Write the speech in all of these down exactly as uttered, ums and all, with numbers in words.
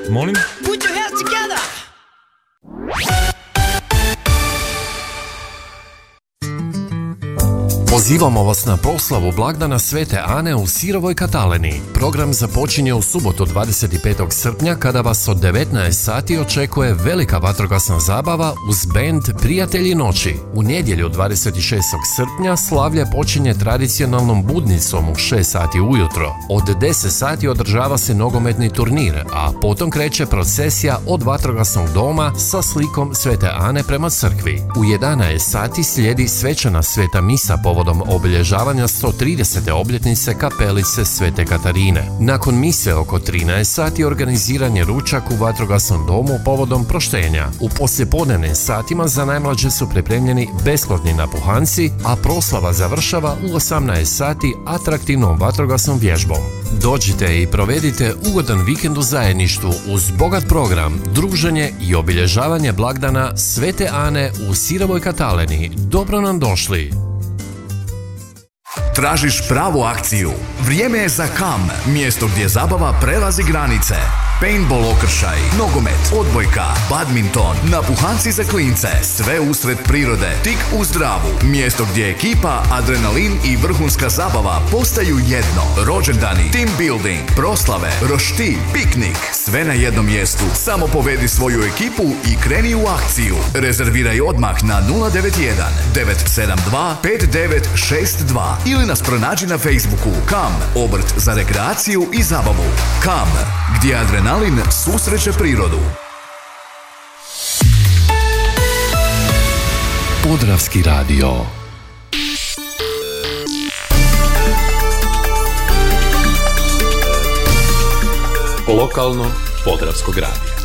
Molim? Put your hands together! Pozivamo vas na proslavu blagdana Svete Ane u Sirovoj Kataleni. Program započinje u subotu dvadeset petog srpnja kada vas od devetnaest sati očekuje velika vatrogasna zabava uz bend Prijatelji noći. U nedjelju dvadeset šestog srpnja slavlje počinje tradicionalnom budnicom u šest sati ujutro. Od deset sati održava se nogometni turnir, a potom kreće procesija od vatrogasnog doma sa slikom Svete Ane prema crkvi. U jedanaest sati slijedi svečana sveta misa povodom obilježavanja sto tridesete obljetnice kapelice Svete Katarine. Nakon mise oko trinaest sati organiziran je ručak u vatrogasnom domu povodom proštenja. U poslijepodnevnim satima za najmlađe su pripremljeni besplatni napuhanci, a proslava završava u osamnaest sati atraktivnom vatrogasnom vježbom. Dođite i provedite ugodan vikend u zajedništvu uz bogat program, druženje i obilježavanje blagdana Svete Ane u Sirovoj Kataleni. Dobro nam došli! Tražiš pravu akciju? Vrijeme je za Kam, mjesto gdje zabava prelazi granice. Paintball okršaj, nogomet, odbojka, badminton, napuhanci za klince, sve usred prirode, tik uz Dravu. Mjesto gdje ekipa, adrenalin i vrhunska zabava postaju jedno. Rođendani, team building, proslave, roštilj, piknik, sve na jednom mjestu. Samo povedi svoju ekipu i kreni u akciju. Rezerviraj odmah na nula devet jedan devet sedam dva pet devet šest dva ili nas pronađi na Facebooku. Kam, obrt za rekreaciju i zabavu. Kam, gdje adrenalin susreće prirodu. Podravski radio. Lokalno Podravskog radija.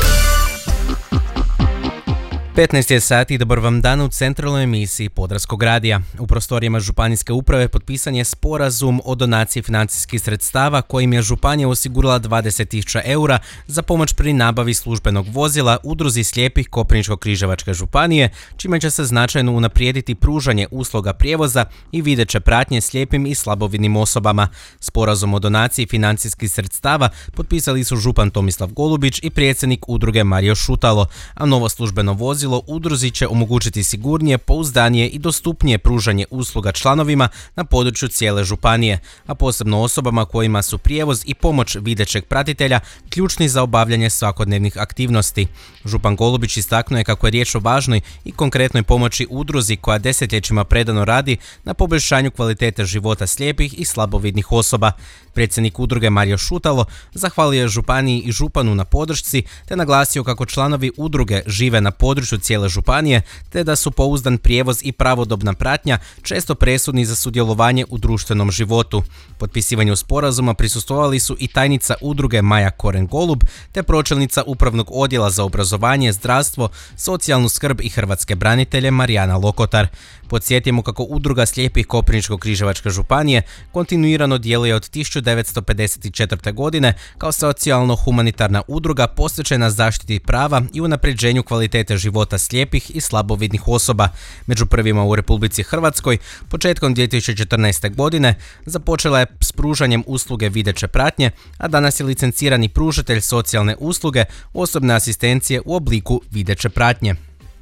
petnaest je sati, dobar vam dan u centralnoj emisiji Podravskog radija. U prostorijama Županijske uprave potpisan je sporazum o donaciji financijskih sredstava kojim je županija osigurala dvadeset tisuća eura za pomoć pri nabavi službenog vozila Udruzi slijepih Koprivničko-križevačke županije, čime će se značajno unaprijediti pružanje usluga prijevoza i videće pratnje slijepim i slabovidnim osobama. Sporazum o donaciji financijskih sredstava potpisali su župan Tomislav Golubić i predsjednik udruge Mario Šutalo, a novo službeno vozilo udruzi će omogućiti sigurnije, pouzdanije i dostupnije pružanje usluga članovima na području cijele županije, a posebno osobama kojima su prijevoz i pomoć videćeg pratitelja ključni za obavljanje svakodnevnih aktivnosti. Župan Golubić istaknuo je kako je riječ o važnoj i konkretnoj pomoći udruzi koja desetljećima predano radi na poboljšanju kvalitete života slijepih i slabovidnih osoba. Predsjednik udruge Mario Šutalo zahvalio je županiji i županu na podršci te naglasio kako članovi udruge žive na području cijele županije te da su pouzdan prijevoz i pravodobna pratnja često presudni za sudjelovanje u društvenom životu. Potpisivanju sporazuma prisustvovali su i tajnica udruge Maja Koren-Golub te pročelnica Upravnog odjela za obrazovanje, zdravstvo, socijalnu skrb i hrvatske branitelje Marijana Lokotar. Podsjetimo kako udruga slijepih Koprivničko-križevačke županije kontinuirano djeluje od tisuću devetsto pedeset četvrte. godine kao socijalno-humanitarna udruga posvećena zaštiti prava i unapređenju kvalitete života slijepih i slabovidnih osoba. Među prvima u Republici Hrvatskoj, početkom dvije tisuće četrnaeste. godine započela je s pružanjem usluge videće pratnje, a danas je licencirani pružatelj socijalne usluge osobne asistencije u obliku videće pratnje.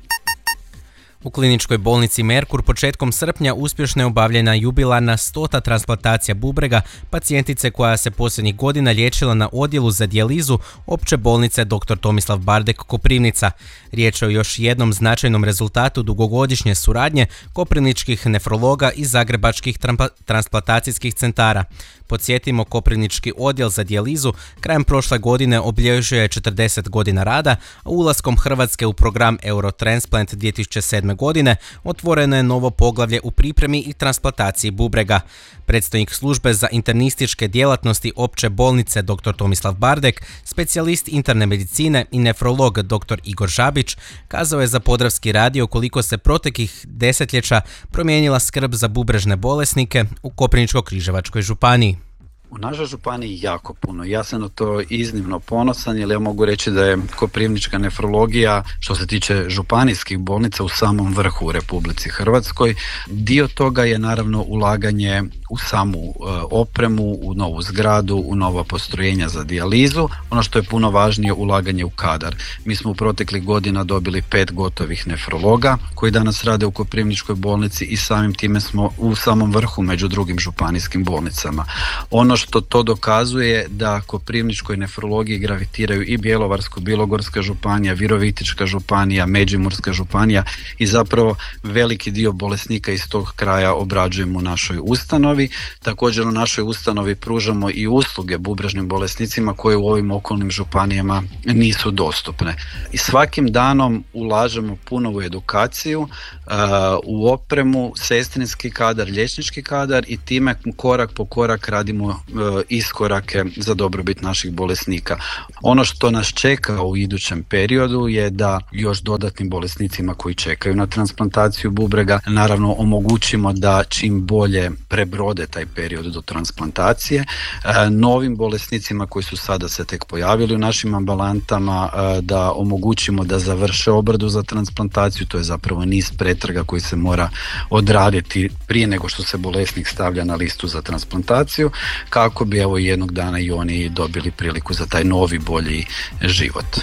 U kliničkoj bolnici Merkur početkom srpnja uspješno je obavljena jubilarna stota transplantacija bubrega pacijentice koja se posljednjih godina liječila na odjelu za dijalizu opće bolnice doktor Tomislav Bardek Koprivnica. Riječ je o još jednom značajnom rezultatu dugogodišnje suradnje koprivničkih nefrologa i zagrebačkih transplantacijskih centara. Podsjetimo, Koprivnički odjel za dijalizu krajem prošle godine obilježio je četrdeset godina rada, a ulaskom Hrvatske u program Eurotransplant dvije tisuće sedme. godine otvoreno je novo poglavlje u pripremi i transplantaciji bubrega. Predstojnik službe za internističke djelatnosti opće bolnice doktor Tomislav Bardek, specijalist interne medicine i nefrolog doktor Igor Žabić kazao je za Podravski radio koliko se proteklih desetljeća promijenila skrb za bubrežne bolesnike u Koprivničko-križevačkoj županiji. U našoj županiji jako puno. Ja sam na to iznimno ponosan, jer ja mogu reći da je koprivnička nefrologija, što se tiče županijskih bolnica, u samom vrhu u Republici Hrvatskoj. Dio toga je naravno ulaganje u samu e, opremu, u novu zgradu, u nova postrojenja za dijalizu. Ono što je puno važnije, ulaganje u kadar. Mi smo u proteklih godina dobili pet gotovih nefrologa koji danas rade u Koprivničkoj bolnici i samim time smo u samom vrhu među drugim županijskim bolnicama. Ono što to dokazuje da Koprivničkoj nefrologiji gravitiraju i Bjelovarsko-bilogorska županija, Virovitička županija, Međimurska županija i zapravo veliki dio bolesnika iz tog kraja obrađujemo u našoj ustanovi. Također u našoj ustanovi pružamo i usluge bubrežnim bolesnicima koje u ovim okolnim županijama nisu dostupne. I svakim danom ulažemo puno u edukaciju, u opremu, sestrinski kadar, liječnički kadar i time korak po korak radimo iskorake za dobrobit naših bolesnika. Ono što nas čeka u idućem periodu je da još dodatnim bolesnicima koji čekaju na transplantaciju bubrega naravno omogućimo da čim bolje prebrode taj period do transplantacije. Novim bolesnicima koji su sada se tek pojavili u našim ambulantama da omogućimo da završe obradu za transplantaciju. To je zapravo niz pretraga koji se mora odraditi prije nego što se bolesnik stavlja na listu za transplantaciju, kako bi evo jednog dana i oni dobili priliku za taj novi bolji život.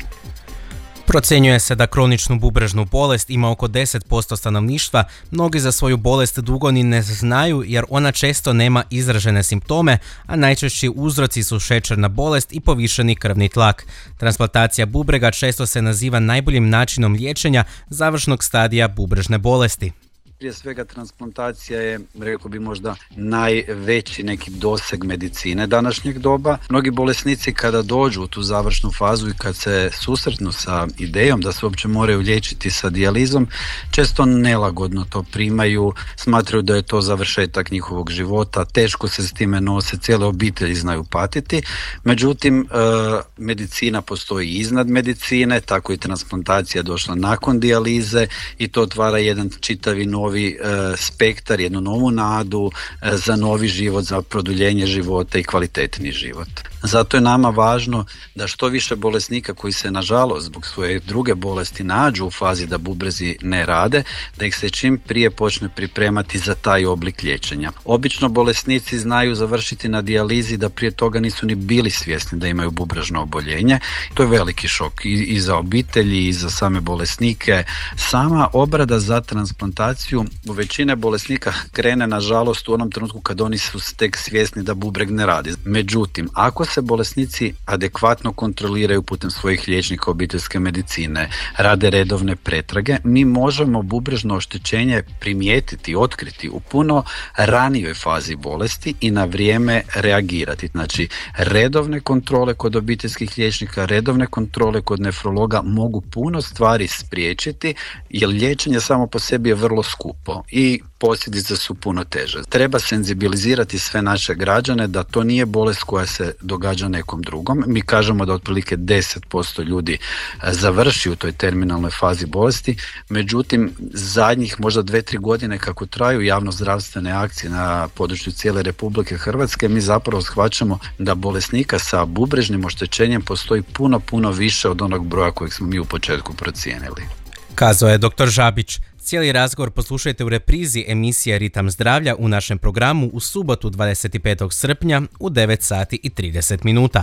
Procjenjuje se da kroničnu bubrežnu bolest ima oko deset posto stanovništva. Mnogi za svoju bolest dugo ni ne znaju jer ona često nema izražene simptome, a najčešći uzroci su šećerna bolest i povišeni krvni tlak. Transplantacija bubrega često se naziva najboljim načinom liječenja završnog stadija bubrežne bolesti. Prije svega transplantacija je, rekao bi, možda najveći neki doseg medicine današnjeg doba. Mnogi bolesnici kada dođu u tu završnu fazu i kad se susretnu sa idejom da se uopće moraju liječiti sa dijalizom, često nelagodno to primaju, smatraju da je to završetak njihovog života, teško se s time nose, cijele obitelji znaju patiti. Međutim, medicina postoji iznad medicine, tako i transplantacija došla nakon dijalize i to otvara jedan čitavi novi novi e, spektar, jednu novu nadu e, za novi život, za produljenje života i kvalitetni život. Zato je nama važno da što više bolesnika koji se nažalost zbog svoje druge bolesti nađu u fazi da bubrezi ne rade, da ih se čim prije počne pripremati za taj oblik liječenja. Obično bolesnici znaju završiti na dijalizi da prije toga nisu ni bili svjesni da imaju bubrežno oboljenje. To je veliki šok i, i za obitelji i za same bolesnike. Sama obrada za transplantaciju u većine bolesnika krene nažalost u onom trenutku kad oni su tek svjesni da bubreg ne radi. Međutim, ako se bolesnici adekvatno kontroliraju putem svojih liječnika obiteljske medicine, rade redovne pretrage, mi možemo bubrežno oštećenje primijetiti, otkriti u puno ranijoj fazi bolesti i na vrijeme reagirati. Znači, redovne kontrole kod obiteljskih liječnika, redovne kontrole kod nefrologa mogu puno stvari spriječiti, jer liječenje samo po sebi je vrlo skupo i posljedice su puno teže. Treba senzibilizirati sve naše građane da to nije bolest koja se događa nekom drugom. Mi kažemo da otprilike deset posto ljudi završi u toj terminalnoj fazi bolesti, međutim zadnjih možda dve, tri godine kako traju javnozdravstvene akcije na području cijele Republike Hrvatske, mi zapravo shvaćamo da bolesnika sa bubrežnim oštećenjem postoji puno, puno više od onog broja kojeg smo mi u početku procijenili. Kazao je doktor Žabić. Cijeli razgovor poslušajte u reprizi emisije Ritam zdravlja u našem programu u subotu dvadeset petog srpnja u devet sati i trideset minuta.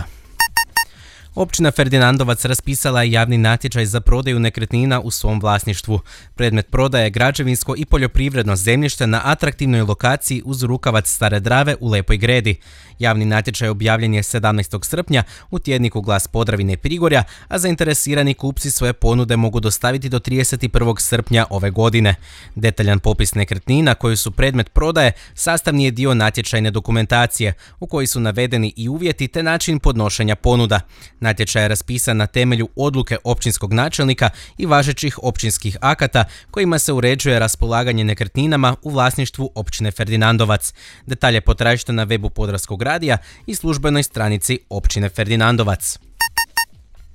Općina Ferdinandovac raspisala je javni natječaj za prodaju nekretnina u svom vlasništvu. Predmet prodaje je građevinsko i poljoprivredno zemljište na atraktivnoj lokaciji uz rukavac Stare Drave u Lepoj Gredi. Javni natječaj objavljen je sedamnaestog srpnja u tjedniku Glas Podravine i Prigorja, a zainteresirani kupci svoje ponude mogu dostaviti do trideset prvog srpnja ove godine. Detaljan popis nekretnina koji su predmet prodaje sastavni je dio natječajne dokumentacije, u kojoj su navedeni i uvjeti te način podnošenja ponuda. Natječaj je raspisan na temelju odluke općinskog načelnika i važećih općinskih akata kojima se uređuje raspolaganje nekretninama u vlasništvu općine Ferdinandovac. Detalje potražite na webu Podravskog radija i službenoj stranici općine Ferdinandovac.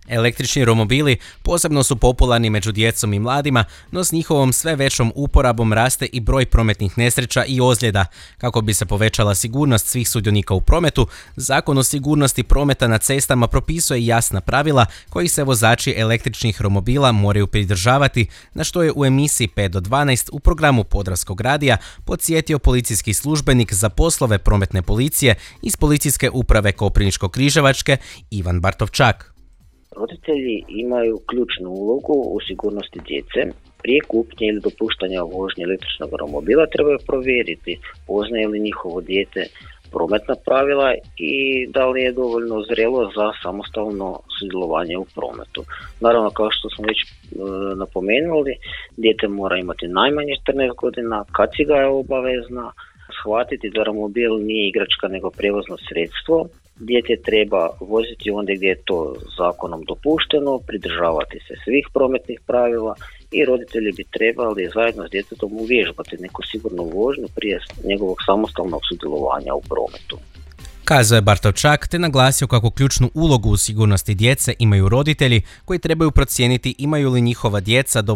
Električni romobili posebno su popularni među djecom i mladima, no s njihovom sve većom uporabom raste i broj prometnih nesreća i ozljeda. Kako bi se povećala sigurnost svih sudionika u prometu, Zakon o sigurnosti prometa na cestama propisuje jasna pravila kojih se vozači električnih romobila moraju pridržavati, na što je u emisiji pet do dvanaest u programu Podravskog radija podsjetio policijski službenik za poslove prometne policije iz Policijske uprave Koprivničko-križevačke Ivan Bartovčak. Roditelji imaju ključnu ulogu u sigurnosti djece. Prije kupnje ili dopuštanja vožnje električnog romobila trebaju provjeriti poznaje li njihovo dijete prometna pravila i da li je dovoljno zrelo za samostalno sudjelovanje u prometu. Naravno, kao što smo već e, napomenuli, dijete mora imati najmanje četrnaest godina, kaciga je obavezna, shvatiti da romobil nije igračka nego prijevozno sredstvo. Dijete treba voziti ondje gdje je to zakonom dopušteno, pridržavati se svih prometnih pravila i roditelji bi trebali zajedno s djetetom uvježbati neku sigurnu vožnju prije njegovog samostalnog sudjelovanja u prometu. Kazao je Bartovčak te naglasio kako ključnu ulogu u sigurnosti djece imaju roditelji koji trebaju procijeniti imaju li njihova djeca dovoljno